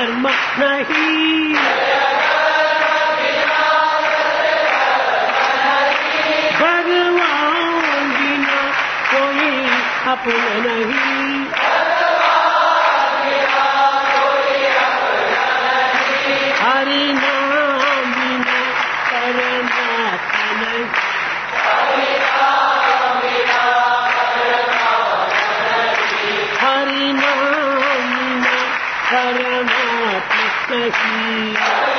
कर्म नहीं, भगवान बिना कोई अपना नहीं, हरि नाम बिना परमात्मा नहीं, हरि नाम बिना परमात्मा नहीं।